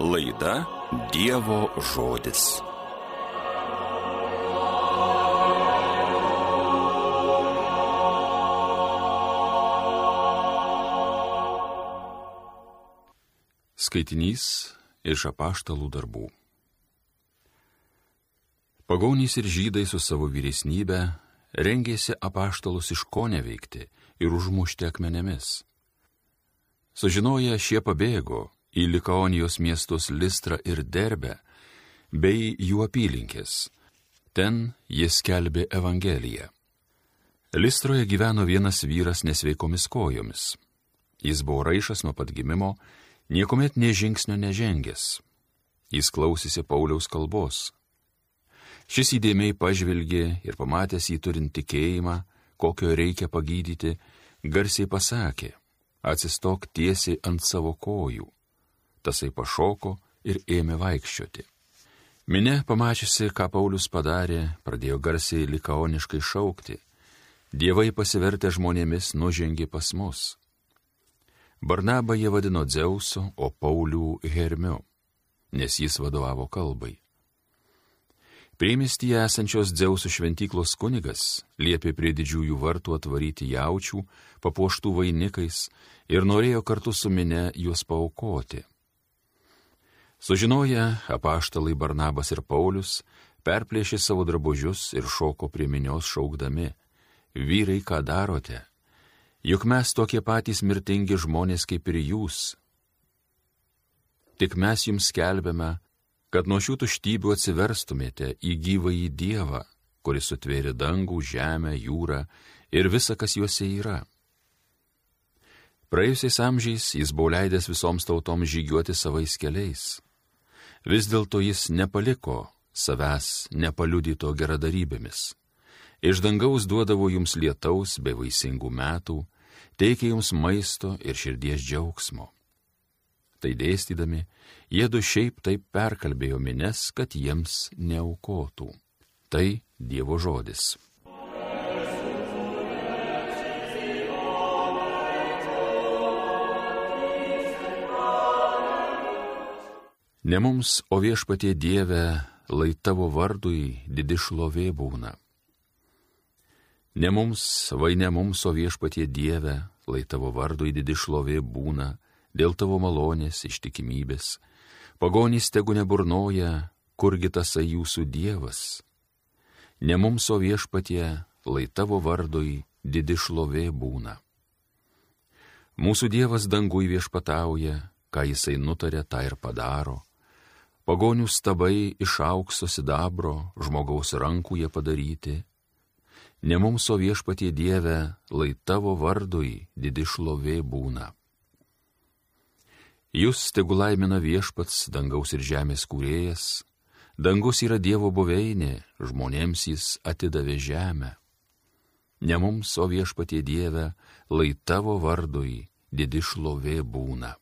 Laida Dievo žodis. Skaitinys iš Apaštalų darbų. Pagonys ir žydai su savo vyresnybe rengėsi apaštalus iškoneveikti ir užmušti akmenėmis. Sužinoję, šie pabėgo į Likaonijos miestus Listrą ir Derbę bei jų apylinkės. Ten jis skelbė Evangeliją. Listroje gyveno vienas vyras nesveikomis kojomis. Jis buvo raišas nuo pat gimimo, niekuomet nė žingsnio nežengęs. Jis klausėsi Pauliaus kalbos. Šis įdėmiai pažvelgė ir pamatęs jį turint tikėjimą, kokio reikia pagydyti, garsiai pasakė: atsistok tiesiai ant savo kojų. Tasai pašoko ir ėmė vaikščioti. Minia, pamačiusi, ką Paulius padarė, pradėjo garsiai likaoniškai šaukti: dievai pasivertę žmonėmis nužengė pas mus. Barnabą jie vadino Dzeusu, o Paulių Hermiu, nes jis vadovavo kalbai. Priemiestyje esančios Dzeusų šventyklos kunigas liepė prie didžiųjų vartų atvaryti jaučių, papuoštų vainikais, ir norėjo kartu su minia juos paaukoti. Sužinoję, apaštalai Barnabas ir Paulius perplėšė savo drabužius ir šoko prie minios šaukdami: vyrai, ką darote? Juk mes tokie patys mirtingi žmonės kaip ir jūs. Tik mes jums skelbiame, kad nuo šių tuštybių atsiverstumėte į gyvąjį Dievą, kuris sutvėrė dangų, žemę, jūrą ir visa, kas juose yra. Praėjusiais amžiais jis buvo leidęs visoms tautoms žygiuoti savais keliais. Vis dėlto jis nepaliko savęs nepaliudyto geradarybėmis. Iš dangaus duodavo jums lietaus bei vaisingų metų, teikė jums maisto ir širdies džiaugsmo. Tai dėstydami, jiedu šiaip taip perkalbėjo minias, kad jiems neaukotų. Tai Dievo žodis. Ne mums, o Viešpatie Dieve, lai tavo vardui didi šlovė būna. Ne mums, vai ne mums, o Viešpatie Dieve, lai tavo vardui didi šlovė būna, dėl tavo malonės, ištikimybės. Pagonys tegu neburnoja, kurgi tasai jūsų Dievas. Ne mums, o Viešpatie, lai tavo vardui didi šlovė būna. Mūsų Dievas dangui viešpatauja, ką jisai nutarė, tą ir padaro. Pagonių stabai iš aukso sidabro, žmogaus rankų jie padaryti. Ne mums, o Viešpatie Dieve, lai tavo vardui didi šlovė būna. Jūs tegu laimina Viešpats, dangaus ir žemės kūrėjas. Dangus yra Dievo buveinė, žmonėms jis atidavė žemę. Ne mums, o Viešpatie Dieve, lai tavo vardui didi šlovė būna.